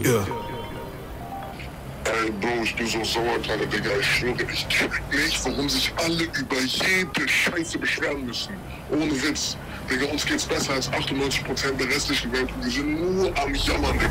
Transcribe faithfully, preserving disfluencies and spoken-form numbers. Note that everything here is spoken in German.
Ja. Ey, Bro, ich bin so sauer gerade, Digga. Ich schwöre, ich check nicht, warum sich alle über jede Scheiße beschweren müssen. Ohne Witz. Digga, uns geht's besser als achtundneunzig Prozent der restlichen Welt und wir sind nur am Jammern, Digga.